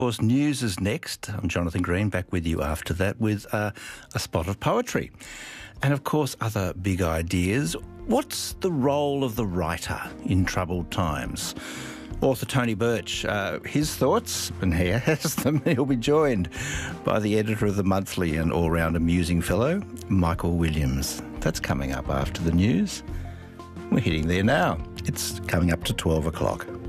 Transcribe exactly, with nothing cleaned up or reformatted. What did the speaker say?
Of course, news is next. I'm Jonathan Green, back with you after that with uh, a spot of poetry. And of course, other big ideas. What's the role of the writer in troubled times? Author Tony Birch, uh, his thoughts, and he has them. He'll be joined by the editor of The Monthly and all-round amusing fellow, Michael Williams. That's coming up after the news. We're hitting there now. It's coming up to twelve o'clock.